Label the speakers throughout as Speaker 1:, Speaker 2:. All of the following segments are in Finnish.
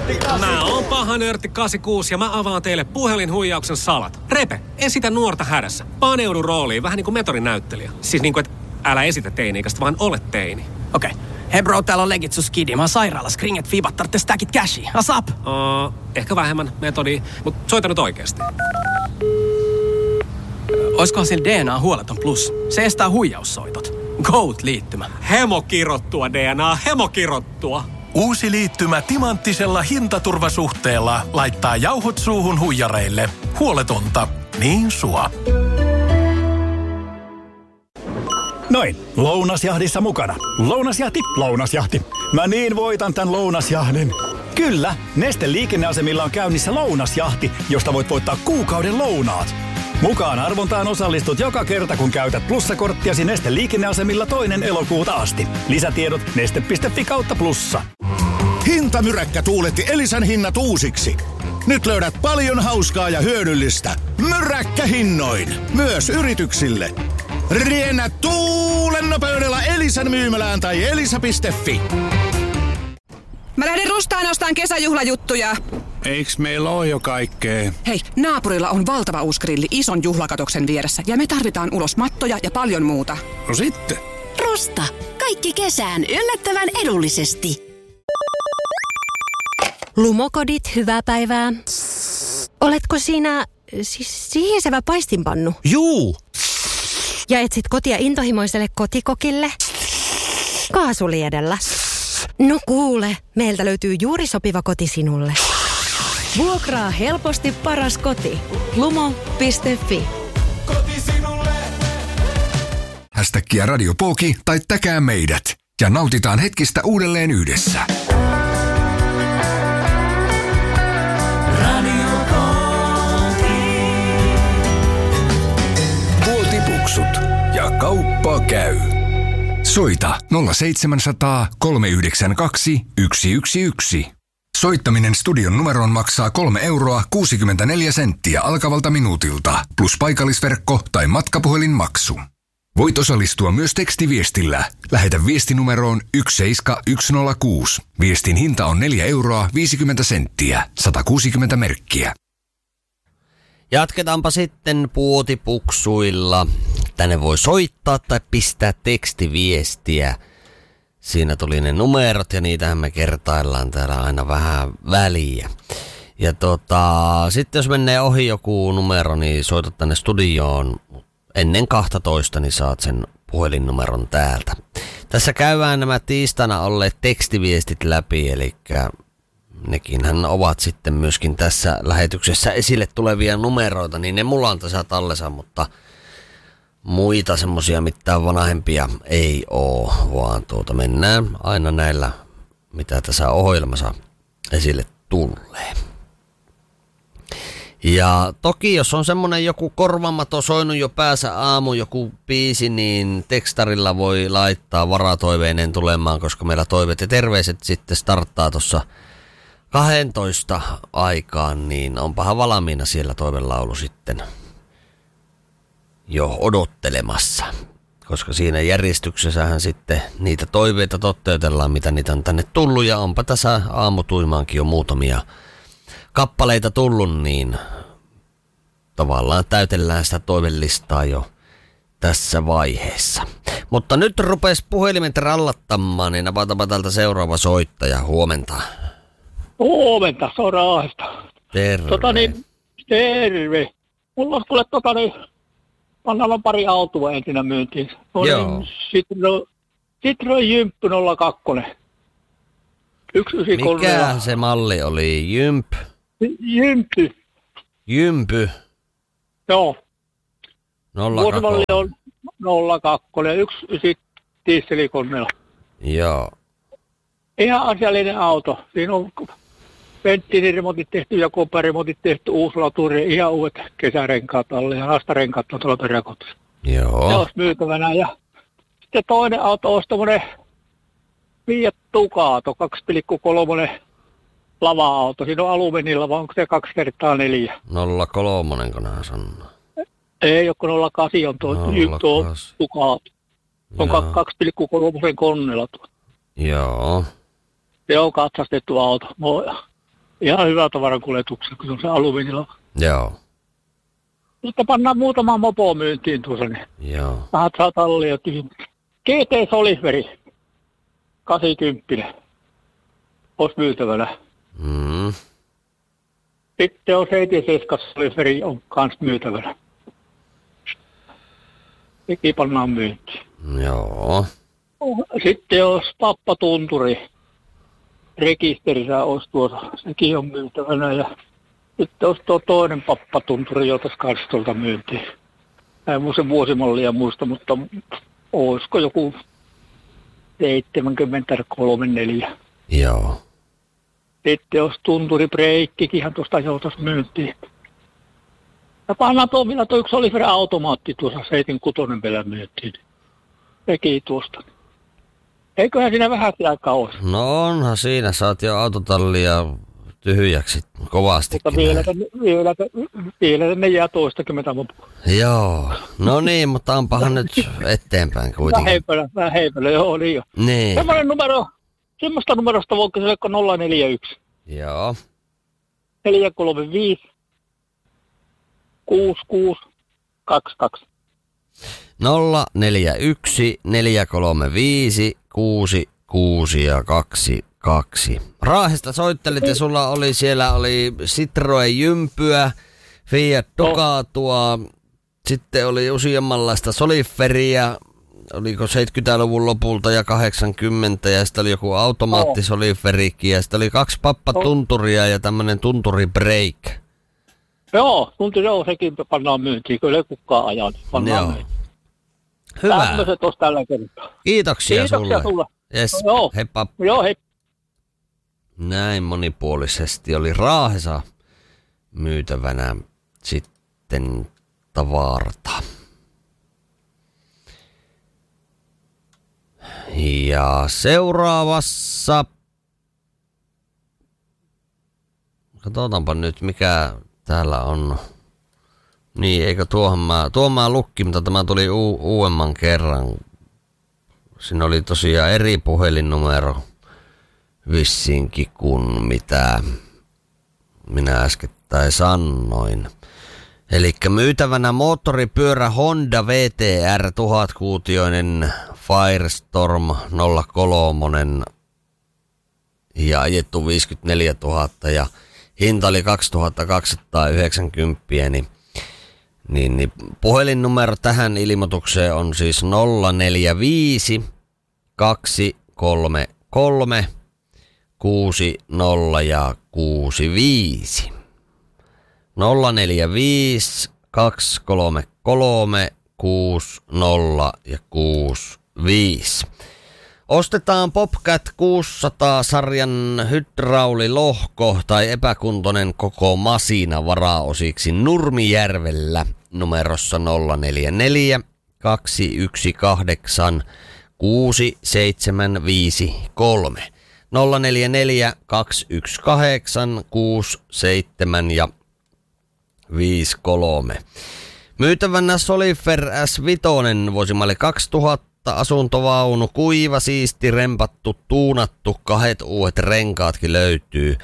Speaker 1: Mä oon paha nörtti 86 ja mä avaan teille puhelinhuijauksen salat. Repe, esitä nuorta hädässä. Paneudu rooliin, vähän niin kuin metorinäyttelijä. Siis niin kuin, että älä esitä teini-ikäistä, vaan ole teini.
Speaker 2: Okei. Hei bro, täällä on legit sus kidi. Mä oon sairaalassa. Kringet fiibattar te stackit cashia. Asap!
Speaker 1: Ehkä vähemmän metodia, mutta soita nyt oikeasti.
Speaker 2: Oiskohan sillä DNA huoleton plus? Se estää huijaussoitot. Goat-liittymä.
Speaker 1: Hemokirottua DNA, hemokirottua.
Speaker 3: Uusi liittymä timanttisella hintaturvasuhteella laittaa jauhot suuhun huijareille. Huoletonta. Niin sua.
Speaker 4: Noin, lounasjahdissa mukana. Lounasjahti. Mä niin voitan tän lounasjahdin. Kyllä, Neste liikenneasemilla on käynnissä lounasjahti, josta voit voittaa kuukauden lounaat. Mukaan arvontaan osallistut joka kerta, kun käytät plussakorttiasi Neste liikenneasemilla 2. elokuuta asti. Lisätiedot neste.fi/plussa.
Speaker 5: Hintamyräkkä tuuletti Elisan hinnat uusiksi. Nyt löydät paljon hauskaa ja hyödyllistä. Myräkkähinnoin. Myös yrityksille. Riennä tuulen nopeudella Elisan myymälään tai elisa.fi.
Speaker 6: Mä lähden Rustaan ostaan kesäjuhlajuttuja.
Speaker 5: Eiks meillä oo jo kaikkea?
Speaker 6: Hei, naapurilla on valtava uusi grilli ison juhlakatoksen vieressä ja me tarvitaan ulos mattoja ja paljon muuta.
Speaker 5: No sitten.
Speaker 7: Rusta. Kaikki kesään yllättävän edullisesti.
Speaker 8: Lumokodit, hyvää päivää. Oletko sinä siis sihisevä paistinpannu?
Speaker 5: Juu.
Speaker 8: Ja etsit kotia intohimoiselle kotikokille? Kaasuliedellä. No kuule, meiltä löytyy juuri sopiva koti sinulle. Vuokraa helposti paras koti. Lumo.fi.
Speaker 9: Koti sinulle. Hästäkkiä Radio Pooki tai täkää meidät. Ja nautitaan hetkistä uudelleen yhdessä.
Speaker 10: Radio Pooki.
Speaker 9: Vuotipuksut ja kauppa käy. Soita 0700 392 111. Soittaminen studion numeroon maksaa 3,64 € alkavalta minuutilta, plus paikallisverkko tai matkapuhelinmaksu. Voit osallistua myös tekstiviestillä. Lähetä viestinumeroon 17106. Viestin hinta on 4,50 €, 160 merkkiä.
Speaker 11: Jatketaanpa sitten puotipuksuilla. Tänne voi soittaa tai pistää tekstiviestiä. Siinä tuli ne numerot ja niitähän me kertaillaan täällä aina vähän väliä. Ja sitten jos menee ohi joku numero, niin soita tänne studioon ennen 12, niin saat sen puhelinnumeron täältä. Tässä käydään nämä tiistaina olleet tekstiviestit läpi, eli nekinhän ovat sitten myöskin tässä lähetyksessä esille tulevia numeroita, niin ne mulla on tässä tallessa, mutta muita semmosia mitään vanhempia ei oo, vaan mennään aina näillä, mitä tässä ohjelmassa esille tulee. Ja toki jos on semmonen joku korvamato soinut jo päässä aamu joku biisi, niin tekstarilla voi laittaa varatoiveinen tulemaan, koska meillä toiveet ja terveiset sitten starttaa tuossa 12 aikaan, niin onpahan valmiina siellä toivelaulu sitten jo odottelemassa. Koska siinä järjestyksessähän sitten niitä toiveita toteutellaan, mitä niitä on tänne tullut, ja onpa tässä aamutuimaankin jo muutamia kappaleita tullut, niin tavallaan täytellään sitä toivelistaa jo tässä vaiheessa. Mutta nyt rupesi puhelimet rallattamaan, niin avataanpa tältä seuraava soittaja. Huomenta.
Speaker 12: Huomenta, se on Raahesta.
Speaker 11: Terve.
Speaker 12: Terve. Mulla olisi kuule pannaan pari autoa ensinnä myyntiin.
Speaker 11: Joo.
Speaker 12: Citroen Jympy 02. 193.
Speaker 11: Mikä se malli oli? Jympy.
Speaker 12: Joo.
Speaker 11: 02.
Speaker 12: Vuosimalli on 02 ja 19 dieselikoneella.
Speaker 11: Joo.
Speaker 12: Ihan asiallinen auto. Siinä on venttiiliremontit tehty ja koparemontit tehty, uusi laturi, ihan uudet kesärenkaat alle ja nastarenkaat on tuolla peräkotossa.
Speaker 11: Joo.
Speaker 12: Se olisi myytävänä. Ja sitten toinen auto olisi tommonen Fiat Ducato, 2,3 lava-auto. Siinä on alumiinilava, onko se 2x4?
Speaker 11: 03, kun hän sanoo.
Speaker 12: Ei, joku 08 on tuo Ducato. On 2,3 konnella tuo.
Speaker 11: Joo.
Speaker 12: Se on katsastettu auto. Ihan hyvä tavarankuljetuksen, kun se on se alumiinilla.
Speaker 11: Joo.
Speaker 12: Sitten pannaan muutama mopo myyntiin tuossa, niin
Speaker 11: Joo.
Speaker 12: vähän saa tallia tyhjää. GT Soliferi, 80. Olisi myytävänä.
Speaker 11: Mm.
Speaker 12: Sitten on 77 Soliferi, on kans myytävänä. Sekin pannaan myyntiin.
Speaker 11: Joo.
Speaker 12: Sitten olisi Pappatunturi. Rekisterissä olisi tuossa, sekin on myytävänä. Ja sitten olisi tuo toinen Pappatunturi, jota kanssa tuolta myyntiin. En muista vuosimallia muista, mutta olisiko joku 73-4.
Speaker 11: Joo.
Speaker 12: Sitten olisi Tunturi-breikkikin ihan tuosta joutas myyntiin. Ja pannaan tuo vielä tuo yksi Soliferi automaatti tuossa 76 pelä myyntiin. Sekin tuosta. Eiköhän siinä vähäkin aikaa olisi.
Speaker 11: No onhan siinä, saat jo autotallia tyhjäksi kovastikin.
Speaker 12: Mutta vielä ne jää toistakymmentä loppuun.
Speaker 11: Joo, no niin, mutta onpahan nyt eteenpäin kuitenkin.
Speaker 12: Vähempänä, joo, niin jo.
Speaker 11: Niin.
Speaker 12: Semmoista numerosta voi kysyä 041.
Speaker 11: Joo.
Speaker 12: 435 6622.
Speaker 11: 041 435 6622. Raahesta soittelit ja sulla oli siellä Citroen Jympyä, Fiat Ducatua, sitten oli useammanlaista Soliferia, oliko 70-luvun lopulta ja 80 ja sitten oli joku automaattisoliferikin ja sitten oli 2 Pappatunturia ja tämmönen Tunturi-break.
Speaker 12: Joo, sekin pannaan myyntiin, kyllä ei kukaan ajan. Pannaan myyntiin.
Speaker 11: Hyvä.
Speaker 12: Tämmöiset olisi tällä kertaa.
Speaker 11: Kiitoksia sulle. Yes.
Speaker 12: Joo.
Speaker 11: Heippa.
Speaker 12: Joo, hei.
Speaker 11: Näin monipuolisesti oli Raahessa myytävänä sitten tavarta. Ja seuraavassa... Katsotaanpa nyt mikä täällä on. Niin, eikö tuohon mä lukki, mutta tämä tuli uudemman kerran. Siinä oli tosiaan eri puhelinnumero vissiinkin kuin mitä minä äskettäin sanoin. Elikkä myytävänä moottoripyörä Honda VTR 1000-kuutioinen Firestorm 03 ja ajettu 54 000 ja hinta oli 2290, niin puhelinnumero tähän ilmoitukseen on siis 045 233 60 ja 65. 045 233 60 ja 65. Ostetaan Bobcat 600-sarjan hydraulilohko tai epäkuntoinen koko masina varaosiksi Nurmijärvellä numerossa 044 218 6753. 044 218 67 ja 53. Myytävänä Solifer S5 vuosimalli 2000. Asuntovaunu, kuiva, siisti, rempattu, tuunattu, 2 uudet renkaatkin löytyy.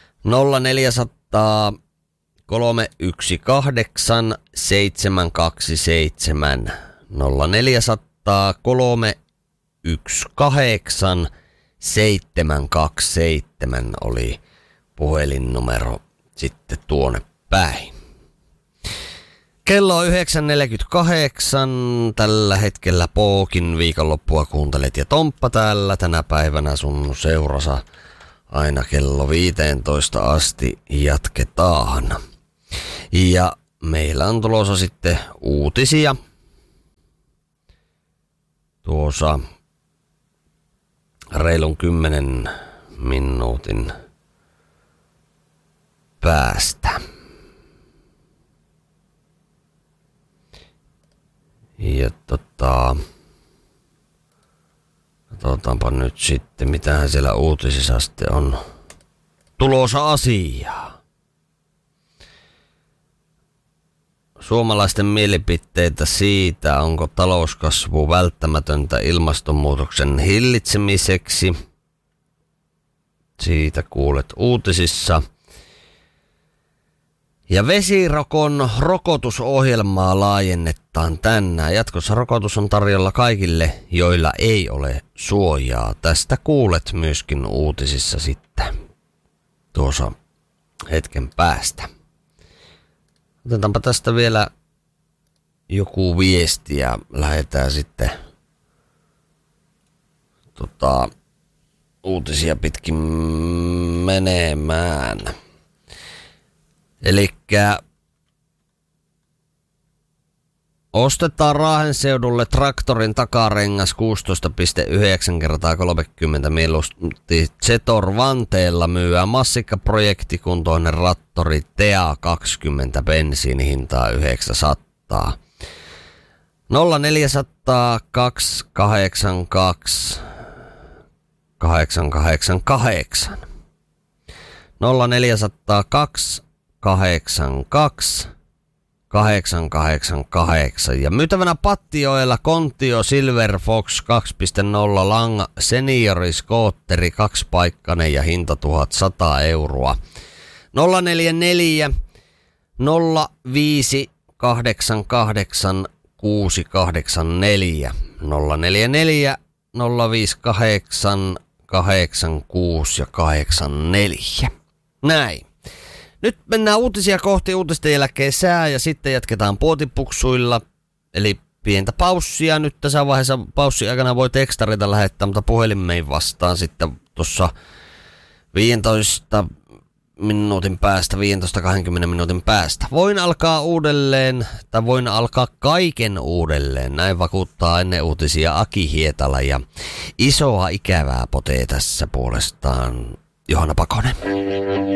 Speaker 11: 0400 318 727. 0400 318 727 oli puhelinnumero sitten tuonne päin. Kello on 9.48. Tällä hetkellä Pookin viikonloppua kuuntelet ja Tomppa täällä tänä päivänä sun seurassa aina kello 15 asti jatketaan. Ja meillä on tulossa sitten uutisia tuossa reilun 10 minuutin päästä. Ja katsotaanpa nyt sitten, mitähän siellä uutisissa sitten on tulossa asiaa. Suomalaisten mielipiteitä siitä, onko talouskasvu välttämätöntä ilmastonmuutoksen hillitsemiseksi. Siitä kuulet uutisissa. Ja vesirokon rokotusohjelmaa laajennetaan tänään. Jatkossa rokotus on tarjolla kaikille, joilla ei ole suojaa. Tästä kuulet myöskin uutisissa sitten tuossa hetken päästä. Otetaanpa tästä vielä joku viesti ja lähdetään sitten uutisia pitkin menemään. Elikkä ostetaan Raahen seudulle traktorin takarengas 16,9 kertaa 30 mieluusti Zetor Vanteella myyä massikkaprojektikuntoinen rattori Tea 20 bensiinihintaa 900. 0400 282 888 0400 282 888 ja myytävänä Pattioella Kontio Silver Fox 2.0 Lang Seniori Skootteri 2-paikkainen ja hinta 1100 euroa. 044 05 88 684 044 058 86 ja 84. Näin. Nyt mennään uutisia kohti, uutisten jälkeen sää ja sitten jatketaan puotipuksuilla. Eli pientä paussia. Nyt tässä vaiheessa paussin aikana voi tekstarita lähettää, mutta puhelimeen vastaan sitten tuossa 15 minuutin päästä, 15-20 minuutin päästä. Voin alkaa uudelleen, tai voin alkaa kaiken uudelleen. Näin vakuuttaa ennen uutisia Aki Hietala ja isoa ikävää potee tässä puolestaan Johanna Pakonen.